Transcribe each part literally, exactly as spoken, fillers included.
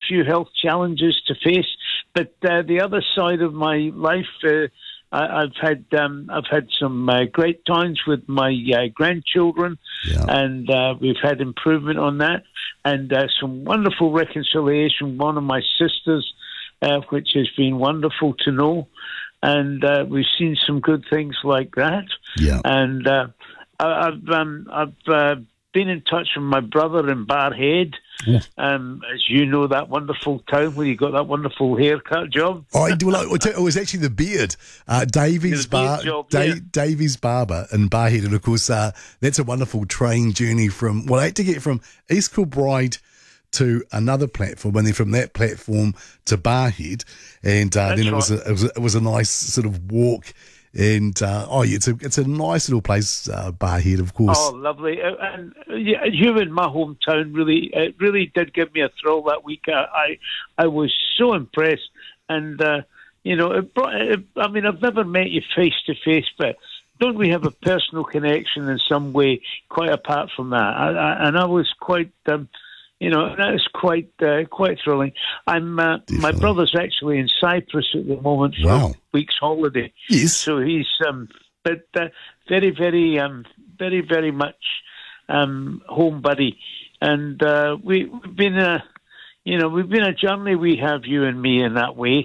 few health challenges to face, but uh, the other side of my life, uh, I, I've had um, I've had some uh, great times with my uh, grandchildren, yeah. and uh, we've had improvement on that, and uh, some wonderful reconciliation. One of my sisters, uh, which has been wonderful to know, and uh, we've seen some good things like that. Yeah, and uh, I, I've um, I've uh, been in touch with my brother in Barrhead. Yeah. Um, as you know, that wonderful town where you got that wonderful haircut job. I do. Like, it was actually the beard. Uh, Davies Bar, job, da- yeah. Davies Barber in Barrhead, and of course, uh, that's a wonderful train journey from. Well, I had to get from East Kilbride to another platform, and then from that platform to Barrhead, and uh, then it was, a, it was a, it was a nice sort of walk. And uh, oh, yeah, it's a it's a nice little place, uh, Barrhead, of course. Oh, lovely! Uh, and uh, yeah, you in my hometown really, it really did give me a thrill that week. I I, I was so impressed, and uh, you know, it brought. It, I mean, I've never met you face to face, but don't we have a personal connection in some way? Quite apart from that, I, I, and I was quite. Um, You know, that is quite uh, quite thrilling. I'm uh, my brother's actually in Cyprus at the moment for wow. a week's holiday. Yes. So he's um, but uh, very, very, um, very, very much um, home buddy, and uh, we, we've been a, you know, we've been a journey. We have you and me in that way,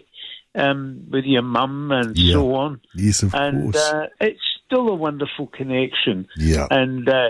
um, with your mum and yeah. so on. Yes, of and, course. And uh, it's still a wonderful connection. Yeah. And. Uh,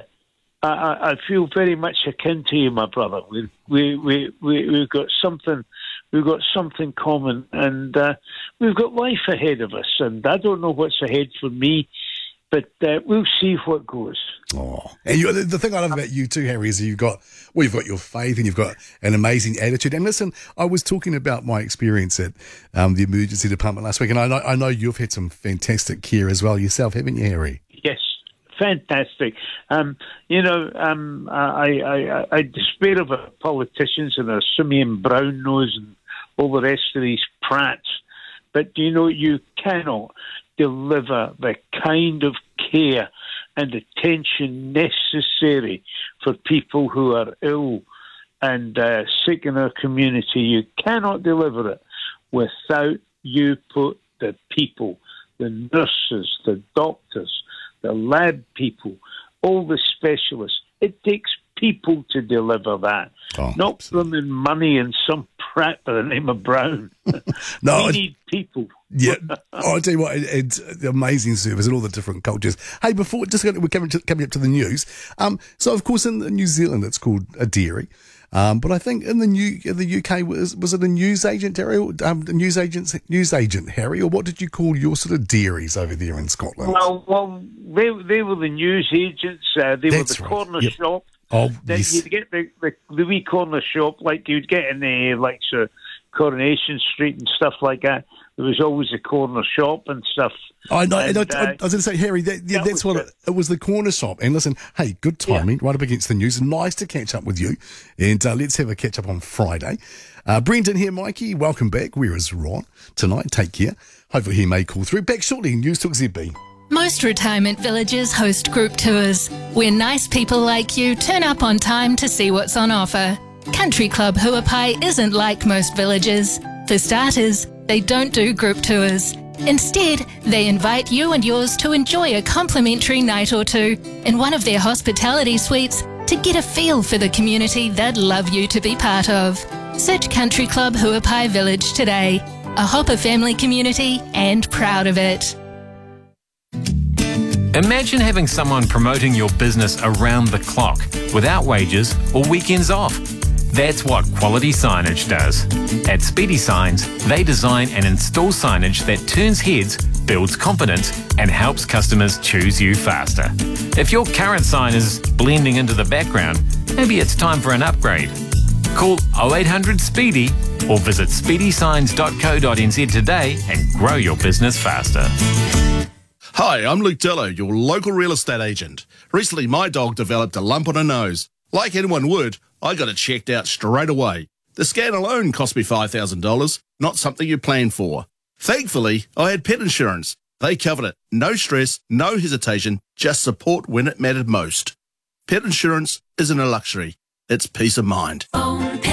I, I feel very much akin to you, my brother. We we we we we've got something, we've got something common, and uh, we've got life ahead of us. And I don't know what's ahead for me, but uh, we'll see what goes. Oh, and you, the, the thing I love about you too, Harry, is you've got well, you've got your faith and you've got an amazing attitude. And listen, I was talking about my experience at um, the emergency department last week, and I know I know you've had some fantastic care as well yourself, haven't you, Harry? Yes. Fantastic. Um, you know, um, I, I, I despair of our politicians and our Simeon Brown nose and all the rest of these prats. But, you know, you cannot deliver the kind of care and attention necessary for people who are ill and uh, sick in our community. You cannot deliver it without you put the people, the nurses, the doctors, the lab people, all the specialists. It takes people to deliver that, oh, not blooming money and some prat by the name of Brown. No, we I, need people. Yeah, I'll tell you what, it, it's the amazing service and all the different cultures. Hey, before just we're coming, to, coming up to the news. Um, so of course in New Zealand it's called a dairy. Um, but I think in the new in the U K was was it a news agent, Harry? Um, news agent, news agent, Harry, or what did you call your sort of dairies over there in Scotland? Well, well, they they were the news agents. Uh, they That's were the right. corner Yep. shop. Oh, then yes. you'd get the, the the wee corner shop like you'd get in the likes of Coronation Street and stuff like that. There was always a corner shop and stuff. I know. And, and I, uh, I, I was going to say, Harry, that, yeah, that that's was what it. it, it was. The corner shop. And listen, hey, good timing, yeah. right up against the news. Nice to catch up with you, and uh, let's have a catch up on Friday. Uh, Brendan here, Mikey. Welcome back. Where is Ron tonight? Take care. Hopefully he may call through. Back shortly. News Talk Z B. Most retirement villages host group tours, where nice people like you turn up on time to see what's on offer. Country Club Huapai isn't like most villages. For starters, they don't do group tours. Instead, they invite you and yours to enjoy a complimentary night or two in one of their hospitality suites to get a feel for the community they'd love you to be part of. Search Country Club Huapai Village today. A Hopper family community and proud of it. Imagine having someone promoting your business around the clock without wages or weekends off. That's what Quality Signage does. At Speedy Signs, they design and install signage that turns heads, builds confidence, and helps customers choose you faster. If your current sign is blending into the background, maybe it's time for an upgrade. Call oh eight hundred SPEEDY or visit speedy signs dot co dot n z today and grow your business faster. Hi, I'm Luke Dello, your local real estate agent. Recently, my dog developed a lump on her nose. Like anyone would, I got it checked out straight away. The scan alone cost me five thousand dollars, not something you plan for. Thankfully, I had pet insurance. They covered it. No stress, no hesitation, just support when it mattered most. Pet insurance isn't a luxury. It's peace of mind.